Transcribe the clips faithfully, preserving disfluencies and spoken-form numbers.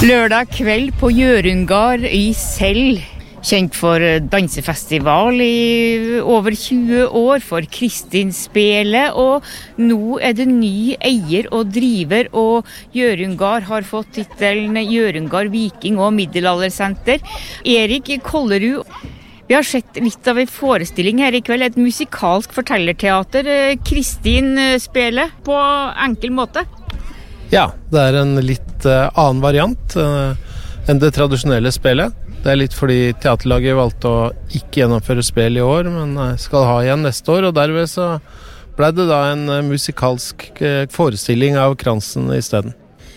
Lørdag kveld på Hjørungard i Sel, kjent for dansefestival i over tjue år, for Kristinspelet, og nå er det ny eier og driver, og Hjørungard har fått titelen Hjørungard Viking og Middelaldersenter. Erik Kollerud, vi har sett litt av en forestilling her i kveld, et musikalsk fortellerteater, Kristinspelet, på enkel måte. Ja, det er en litt uh, annen variant uh, enn det tradisjonelle spelet. Det er litt fordi teaterlaget valgte å ikke gjennomføre spill i år, men uh, skal ha igjen neste år, og derved så ble det da en uh, musikalsk uh, forestilling av Kransen i stedet.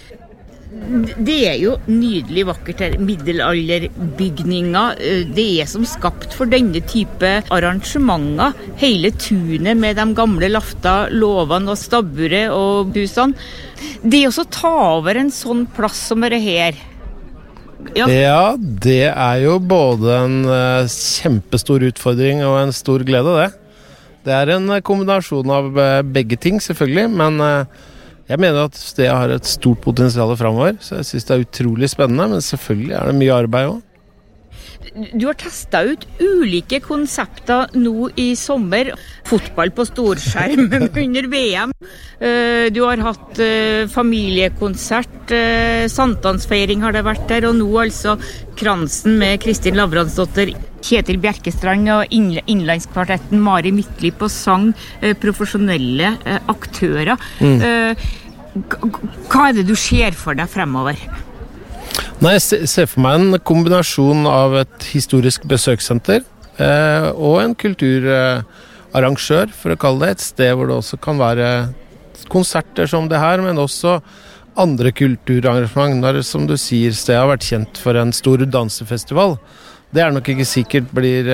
Det er jo nydelig vakkert her, middelalderbygninger. Det er som skapt for denne type arrangementer. Hele tunet med de gamle lafta, låvene og stabburet og husene. Det å ta over en sånn plass som er her. Ja. ja, det er jo både en uh, kjempestor utfordring og en stor glede, det. Det er en uh, kombinasjon av uh, begge ting, selvfølgelig, men uh, jeg mener at stedet har et stort potensial fremover, så jeg synes det er utrolig spennende, men selvfølgelig er det mye arbeid også. Du har testet ut ulike konsepter nå i sommer. Fotball på storskjerm under V M. Du har hatt familiekonsert, sankthansfeiring har det vært der, og nå altså Kransen med Kristin Lavransdotter, Kjetil Bjerkestrand og innlandskvartetten Mari Midtly på sang, profesjonelle aktører. Mm. Hva er det du ser for deg fremover? Nei, jeg ser for meg en kombinasjon av et historisk besøkssenter eh, og en kulturarrangør, for å kalle det, et sted hvor det også kan være konserter som det her, men også andre kulturarrangementer. Som du sier, stedet har vært kjent for en stor dansefestival. Det er nok ikke sikkert blir